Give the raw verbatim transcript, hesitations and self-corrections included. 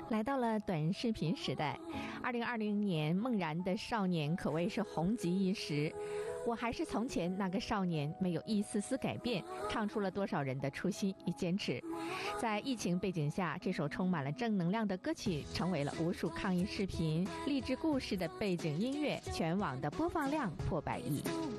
来到了短视频时代，二零二零年梦然的少年可谓是红极一时。我还是从前那个少年，没有一丝丝改变，唱出了多少人的初心与坚持。在疫情背景下，这首充满了正能量的歌曲成为了无数抗疫视频、励志故事的背景音乐，全网的播放量破百亿。